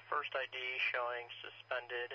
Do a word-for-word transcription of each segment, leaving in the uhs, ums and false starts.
first I D showing suspended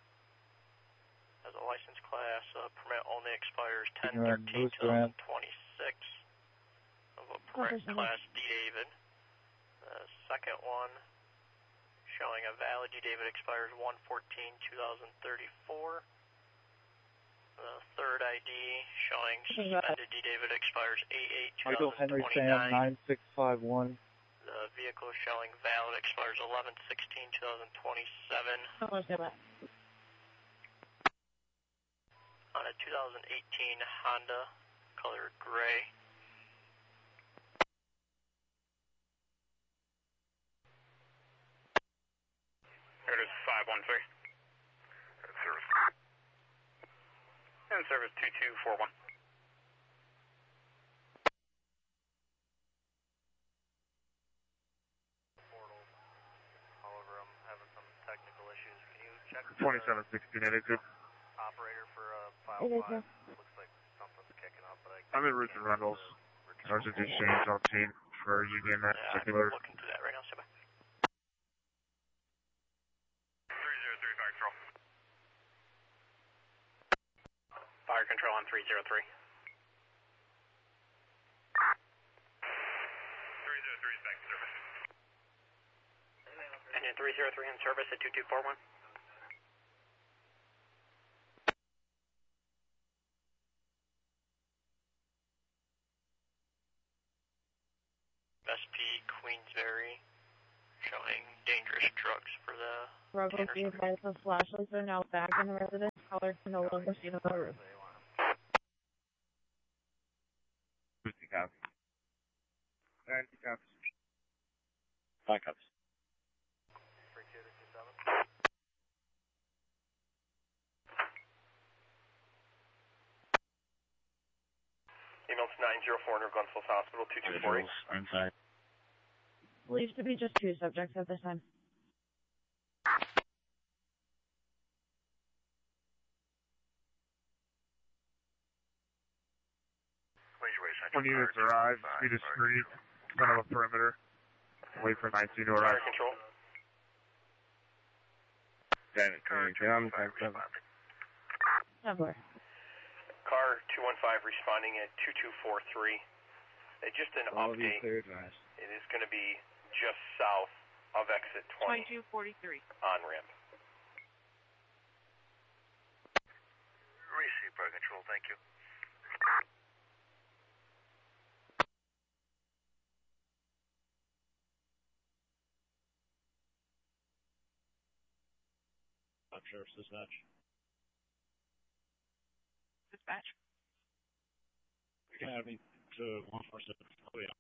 as a license class. Uh, permit only expires ten thirteen twenty twenty-six of a permit oh, class D David. The second one showing a valid D David expires one fourteen twenty thirty-four. The third I D showing suspended D David expires eight eight twenty twenty-nine. Michael Henry Sam nine six five one. The vehicle showing valid expires eleven sixteen twenty twenty-seven. Oh, On a two thousand eighteen Honda, color gray. Here it is, five one three. In service. In service two two four one. However, I'm having some technical issues. Can you check twenty-seven sixteen attitude. operator for uh, file It is, five? yeah. Looks like something's kicking up, but I I'm in Richard Reynolds. Sergeant Duchesne on scene for Union that yeah, particular. I'm looking through that right now, Seba. three zero three, fire control. Fire control on three zero three. three zero three is back in service. Engine three zero three in service at two two four one. S P Queensberry showing dangerous drugs for the Rebels, be advised the flashlights are now back in the residence. Callers can no longer see the roof. fifty cops. ninety cops. Five cops. three two two seven. Email to nine zero four near Glenfels Hospital, two two four eight. Inside. Believed to be just two subjects at this time. When units arrive, be discreet, front of a perimeter. Wait for nineteen to arrive. Fire control. Got it. I'm five seven. Somewhere. Car two one five responding at two two four three. Uh, just an All of you update. cleared last. It is going to be just south of exit twenty. twenty-two forty-three. On ramp. Receive fire control, thank you. Top Sheriff's dispatch. Dispatch. Academy to one four seven. Oh, yeah.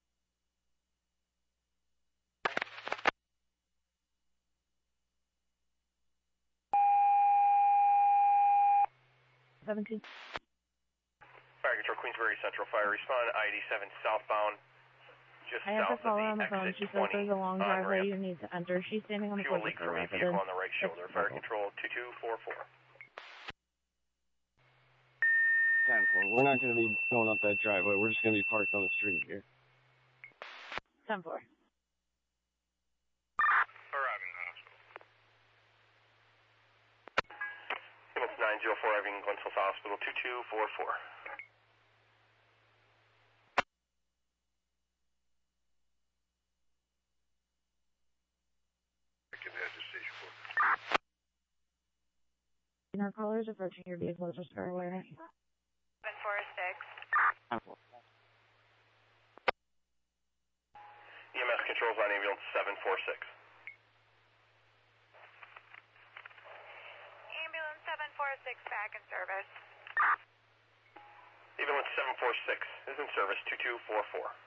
seventeen. Fire control, Queensbury Central Fire. Respond I eighty-seven southbound. Just I have south to call her on of the the phone. exit She says twenty there's a long on driveway ramp. you need to enter. She's standing on the Fuel porch leak of the from a vehicle residence. on the right shoulder. Fire control two two four four. ten four. We're not going to be going up that driveway. We're just going to be parked on the street here. ten four. Arriving in the hospital. Units nine zero four arriving in Glenfels Hospital, two two four four. And our callers approaching your vehicle just for awareness. seven four six. ten four. E M S controls on ambulance seven four six. Ambulance seven four six back in service. Ambulance seven four six is in service, two two four four.